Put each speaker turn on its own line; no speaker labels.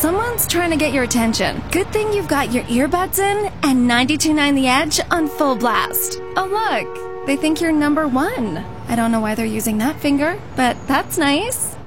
Someone's trying to get your attention. Good thing you've got your earbuds in and 92.9 The Edge on full blast. Oh look, they think you're number one. I don't know why they're using that finger, but that's nice.